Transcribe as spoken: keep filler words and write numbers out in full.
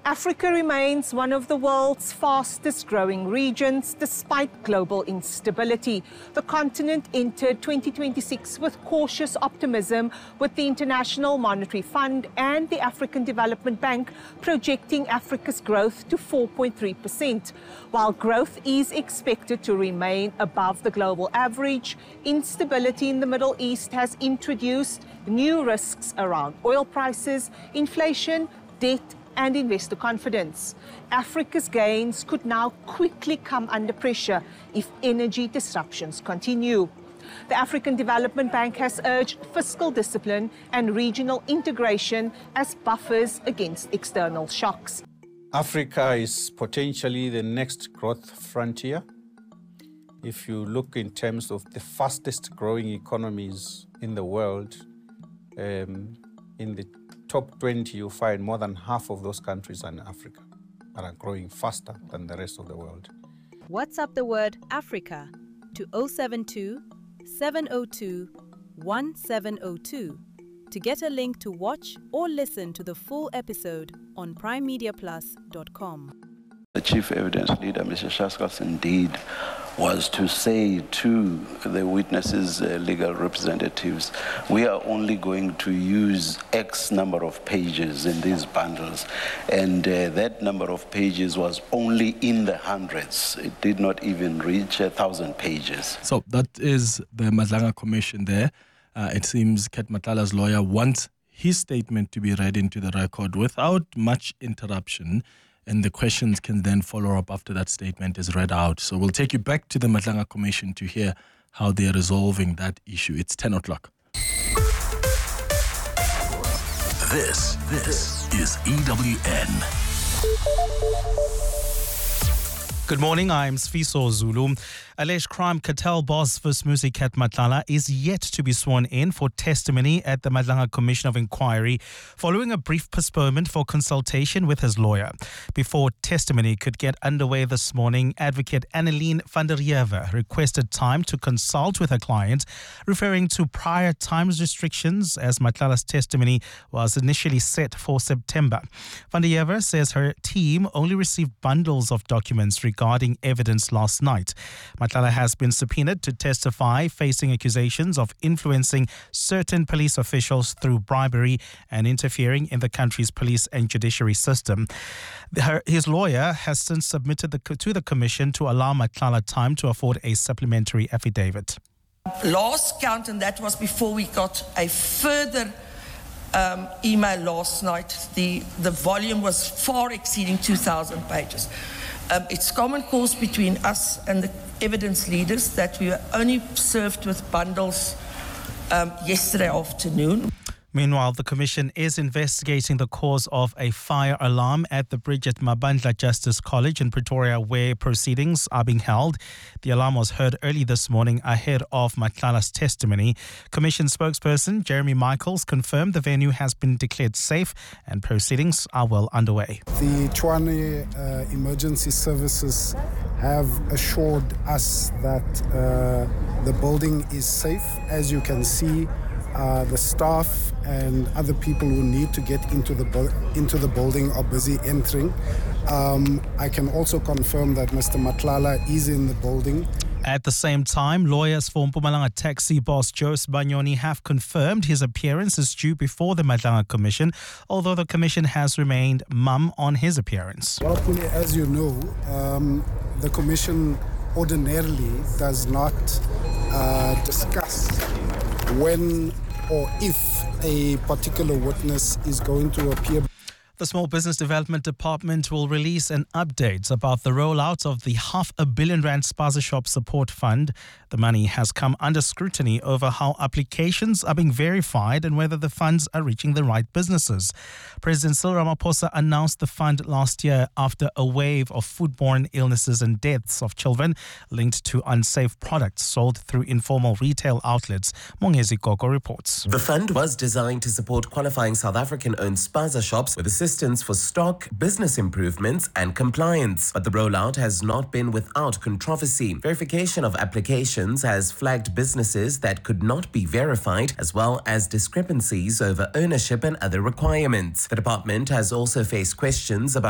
Africa remains one of the world's fastest growing regions despite global instability. The continent entered twenty twenty-six with cautious optimism, with the International Monetary Fund and the African Development Bank projecting Africa's growth to four point three percent. While growth is expected to remain above the global average, instability in the Middle East has introduced new risks around oil prices, inflation, debt, and investor confidence. Africa's gains could now quickly come under pressure if energy disruptions continue. The African Development Bank has urged fiscal discipline and regional integration as buffers against external shocks. Africa is potentially the next growth frontier. If you look in terms of the fastest growing economies in the world, um, in the top twenty, you find more than half of those countries are in Africa and are growing faster than the rest of the world. WhatsApp the word Africa to zero seven two, seven zero two, one seven zero two to get a link to watch or listen to the full episode on prime media plus dot com. The chief evidence leader, Mister Shaskas, indeed was to say to the witnesses' uh, legal representatives, we are only going to use X number of pages in these bundles. And uh, that number of pages was only in the hundreds. It did not even reach a thousand pages. So that is the Madlanga Commission there. Uh, it seems Keth Matlala's lawyer wants his statement to be read into the record without much interruption, and the questions can then follow up after that statement is read out. So we'll take you back to the Madlanga Commission to hear how they're resolving that issue. It's ten o'clock. This, this is E W N. Good morning, I'm Sfiso Zulu. Alleged crime cartel boss Vusmuzi Keth Matlala is yet to be sworn in for testimony at the Madlanga Commission of Inquiry following a brief postponement for consultation with his lawyer. Before testimony could get underway this morning, advocate Annelien van der Heever requested time to consult with her client, referring to prior times restrictions as Matlala's testimony was initially set for September. Van der Heever says her team only received bundles of documents regarding evidence last night. Matlala has been subpoenaed to testify, facing accusations of influencing certain police officials through bribery and interfering in the country's police and judiciary system. Her, his lawyer has since submitted the, to the commission to allow Matlala time to afford a supplementary affidavit. Last count, and that was before we got a further um, email last night, the, the volume was far exceeding two thousand pages. Um, it's common cause between us and the evidence leaders that we were only served with bundles um, yesterday afternoon. Meanwhile, the Commission is investigating the cause of a fire alarm at the Bridget Mabandla Justice College in Pretoria, where proceedings are being held. The alarm was heard early this morning ahead of Matlala's testimony. Commission spokesperson Jeremy Michaels confirmed the venue has been declared safe and proceedings are well underway. The Tshwane uh, Emergency Services have assured us that uh, the building is safe. As you can see, Uh, the staff and other people who need to get into the bu- into the building are busy entering. Um, I can also confirm that Mister Matlala is in the building. At the same time, lawyers for Mpumalanga taxi boss Jose Banyoni have confirmed his appearance is due before the Madlanga Commission, although the Commission has remained mum on his appearance. Well, Puli, as you know, um, the Commission ordinarily does not uh, discuss when or if a particular witness is going to appear. The Small Business Development Department will release an update about the rollout of the half a billion rand Spaza Shop Support Fund. The money has come under scrutiny over how applications are being verified and whether the funds are reaching the right businesses. President Cyril Ramaphosa announced the fund last year after a wave of foodborne illnesses and deaths of children linked to unsafe products sold through informal retail outlets. Mongezi Gogo reports. The fund was designed to support qualifying South African-owned Spaza shops with assistance for stock, business improvements and compliance. But the rollout has not been without controversy. Verification of applications has flagged businesses that could not be verified, as well as discrepancies over ownership and other requirements. The department has also faced questions about